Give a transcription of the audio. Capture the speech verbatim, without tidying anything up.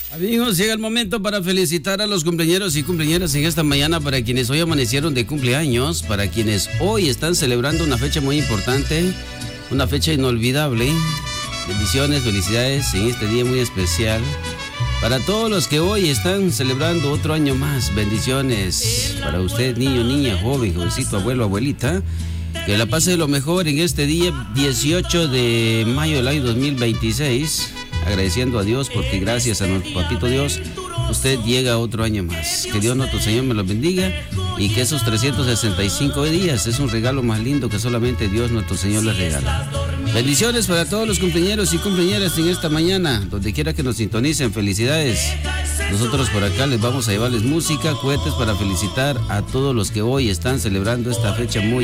Amigos, llega el momento para felicitar a los cumpleañeros y cumpleañeras en esta mañana, para quienes hoy amanecieron de cumpleaños, para quienes hoy están celebrando una fecha muy importante, una fecha inolvidable. Bendiciones, felicidades en este día muy especial. Para todos los que hoy están celebrando otro año más, bendiciones. Para usted, niño, niña, joven, jovencito, abuelo, abuelita, que la pase lo mejor en este día dieciocho de mayo del año dos mil veintiséis. Agradeciendo a Dios porque gracias a nuestro papito Dios usted llega a otro año más. Que Dios nuestro Señor me lo bendiga y que esos trescientos sesenta y cinco días es un regalo más lindo que solamente Dios nuestro Señor les regala. Bendiciones para todos los cumpleañeros y cumpleañeras en esta mañana, donde quiera que nos sintonicen. Felicidades. Nosotros por acá les vamos a llevarles música, cohetes para felicitar a todos los que hoy están celebrando esta fecha muy